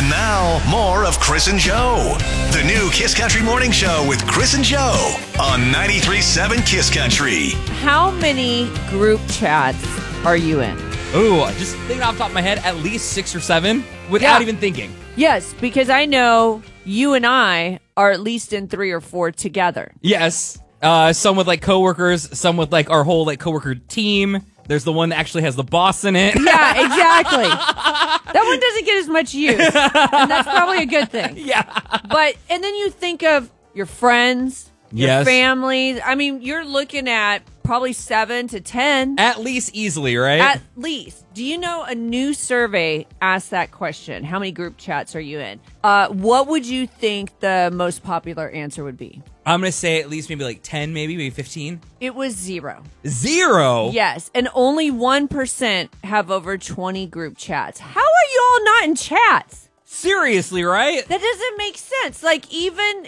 Now, more of Chris and Joe. The new Kiss Country Morning Show with Chris and Joe on 93.7 Kiss Country. How many group chats are you in? Ooh, just thinking off the top of my head, at least 6 or 7 without even thinking. Yes, because I know you and I are at least in 3 or 4 together. Yes. Some with like coworkers, some with like our whole like coworker team. There's the one that actually has the boss in it. Yeah, exactly. That one doesn't get as much use. And that's probably a good thing. Yeah. And then you think of your friends, your Yes. family. I mean, you're looking at probably 7 to 10. At least easily, right? At least. Do you know a new survey asked that question? How many group chats are you in? What would you think the most popular answer would be? I'm going to say at least maybe like 10, maybe 15. It was 0. 0? Yes, and only 1% have over 20 group chats. How are you all not in chats? Seriously, right? That doesn't make sense. Like, even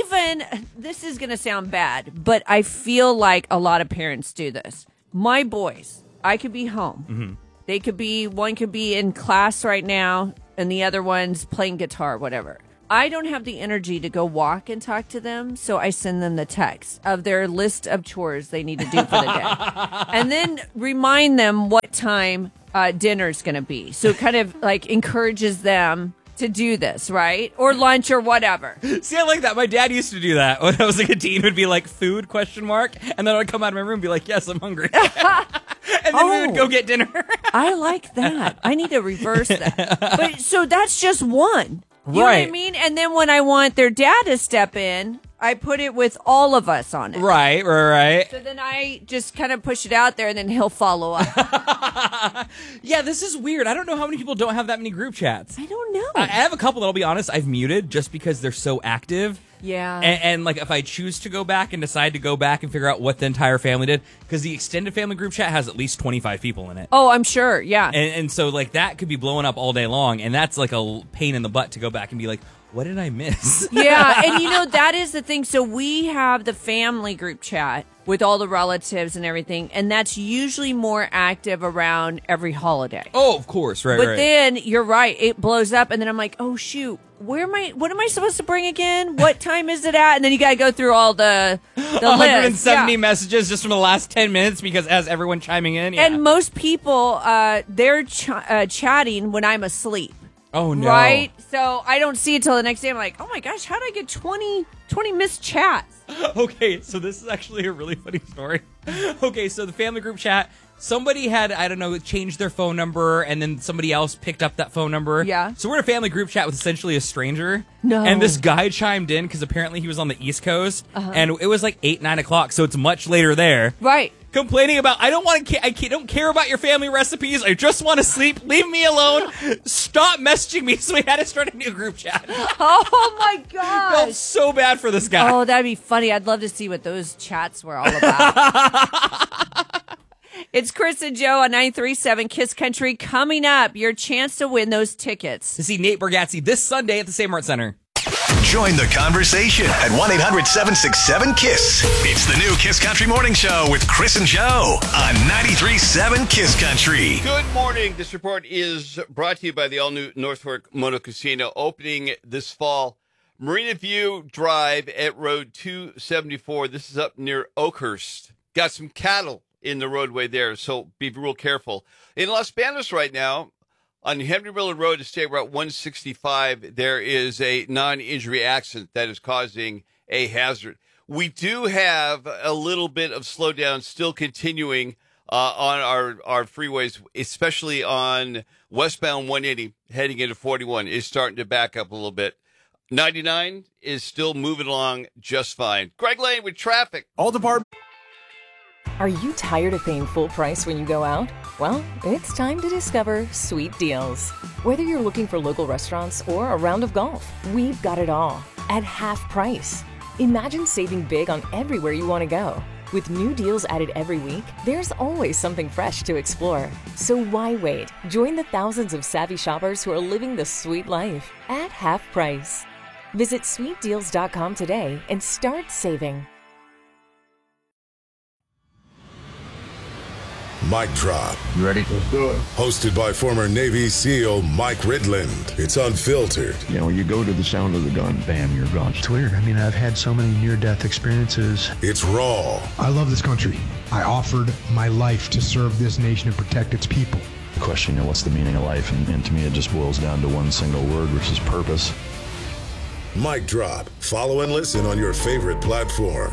this is going to sound bad, but I feel like a lot of parents do this. My boys, I could be home. Mm-hmm. They could be, one could be in class right now, and the other one's playing guitar, whatever. I don't have the energy to go walk and talk to them, so I send them the text of their list of chores they need to do for the day. And then remind them what time dinner's going to be. So it kind of like encourages them to do this, right? Or lunch or whatever. See, I like that. My dad used to do that. When I was like a teen, would be like, food, ? And then I'd come out of my room and be like, yes, I'm hungry. And then we would go get dinner. I like that. I need to reverse that. But so that's just one. You know what I mean? And then when I want their dad to step in, I put it with all of us on it. Right. So then I just kind of push it out there, and then he'll follow up. Yeah, this is weird. I don't know how many people don't have that many group chats. I don't know. I have a couple that, I'll be honest, I've muted just because they're so active. Yeah. And like if I choose to go back and decide to go back and figure out what the entire family did, because the extended family group chat has at least 25 people in it. Oh, I'm sure. Yeah. And so like that could be blowing up all day long, and that's like a pain in the butt to go back and be like, what did I miss? Yeah, and you know, that is the thing. So we have the family group chat with all the relatives and everything, and that's usually more active around every holiday. Oh, of course, right. But then you're right, it blows up, and then I'm like, oh shoot, what am I supposed to bring again? What time is it at? And then you gotta go through all the 170 messages just from the last 10 minutes because it has everyone chiming in. Yeah. And most people, they're chatting when I'm asleep. Oh, no. Right? So I don't see it till the next day. I'm like, oh my gosh, how did I get 20 missed chats? Okay, so this is actually a really funny story. Okay, so the family group chat, somebody had, I don't know, changed their phone number, and then somebody else picked up that phone number. Yeah. So we're in a family group chat with essentially a stranger. No. And this guy chimed in because apparently he was on the East Coast, and it was like 8, 9 o'clock, so it's much later there. Right. Complaining about, I don't care about your family recipes. I just want to sleep. Leave me alone. Stop messaging me. So we had to start a new group chat. Oh my gosh. Felt so bad for this guy. Oh, that'd be funny. I'd love to see what those chats were all about. It's Chris and Joe on 93.7 Kiss Country. Coming up, your chance to win those tickets To see Nate Bargatze this Sunday at the Save Mart Center. Join the conversation at 1-800-767-KISS. It's the new Kiss Country Morning Show with Chris and Joe on 93.7 Kiss Country. Good morning. This report is brought to you by the all-new North Fork Mono Casino, opening this fall. Marina View Drive at Road 274. This is up near Oakhurst. Got some cattle in the roadway there, so be real careful. In Los Banos right now, on Henry Miller Road to State Route 165, there is a non-injury accident that is causing a hazard. We do have a little bit of slowdown still continuing on our freeways, especially on westbound 180 heading into 41 is starting to back up a little bit. 99 is still moving along just fine. Greg Lane with traffic. All departments. Are you tired of paying full price when you go out? Well, it's time to discover Sweet Deals. Whether you're looking for local restaurants or a round of golf, we've got it all at half price. Imagine saving big on everywhere you want to go. With new deals added every week, there's always something fresh to explore. So why wait? Join the thousands of savvy shoppers who are living the sweet life at half price. Visit sweetdeals.com today and start saving. Mic Drop. You ready? Let's do it. Hosted by former Navy SEAL Mike Ridland. It's unfiltered. You know, you go to the sound of the gun, bam, you're gone. It's weird. I mean, I've had so many near-death experiences. It's raw. I love this country. I offered my life to serve this nation and protect its people. The question, you know, what's the meaning of life? And to me, it just boils down to one single word, which is purpose. Mic Drop. Follow and listen on your favorite platform.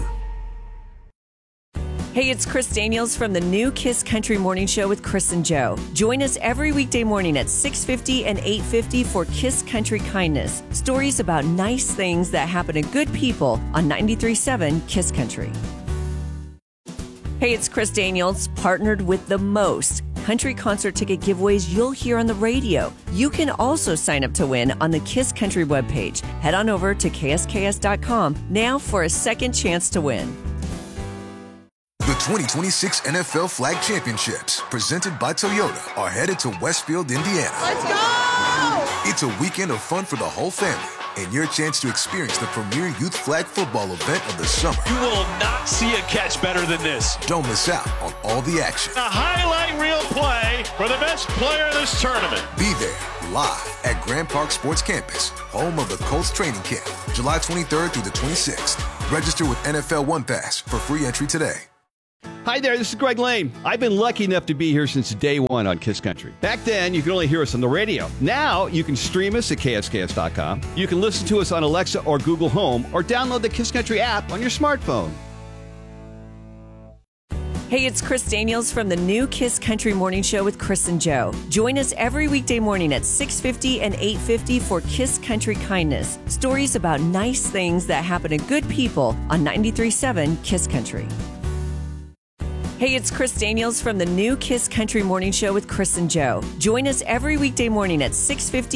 Hey, it's Chris Daniels from the new Kiss Country Morning Show with Chris and Joe. Join us every weekday morning at 6:50 and 8:50 for Kiss Country Kindness. Stories about nice things that happen to good people on 93.7 Kiss Country. Hey, it's Chris Daniels, partnered with the most country concert ticket giveaways you'll hear on the radio. You can also sign up to win on the Kiss Country webpage. Head on over to ksks.com now for a second chance to win. The 2026 NFL Flag Championships, presented by Toyota, are headed to Westfield, Indiana. Let's go! It's a weekend of fun for the whole family and your chance to experience the premier youth flag football event of the summer. You will not see a catch better than this. Don't miss out on all the action. A highlight reel play for the best player of this tournament. Be there live at Grand Park Sports Campus, home of the Colts training camp, July 23rd through the 26th. Register with NFL One Pass for free entry today. Hi there, this is Greg Lane. I've been lucky enough to be here since day one on Kiss Country. Back then, you could only hear us on the radio. Now, you can stream us at ksks.com. You can listen to us on Alexa or Google Home, or download the Kiss Country app on your smartphone. Hey, it's Chris Daniels from the new Kiss Country Morning Show with Chris and Joe. Join us every weekday morning at 6:50 and 8:50 for Kiss Country Kindness. Stories about nice things that happen to good people on 93.7 Kiss Country. Hey, it's Chris Daniels from the new Kiss Country Morning Show with Chris and Joe. Join us every weekday morning at 6:50